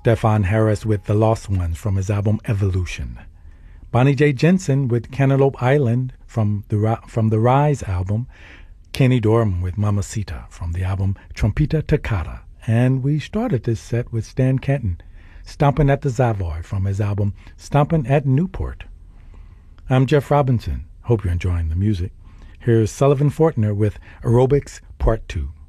Stefan Harris with The Lost Ones from his album Evolution. Bonnie J. Jensen with Cantaloupe Island from the Rise album. Kenny Dorham with Mamacita from the album Trompeta Toccata. And we started this set with Stan Kenton, Stompin' at the Savoy from his album Stompin' at Newport. I'm Jeff Robinson. Hope you're enjoying the music. Here's Sullivan Fortner with Aerobics Part 2.